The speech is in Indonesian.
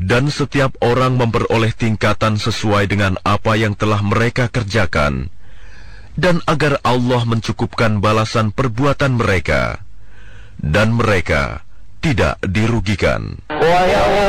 Dan setiap orang memperoleh tingkatan sesuai dengan apa yang telah mereka kerjakan, dan agar Allah mencukupkan balasan perbuatan mereka, dan mereka tidak dirugikan.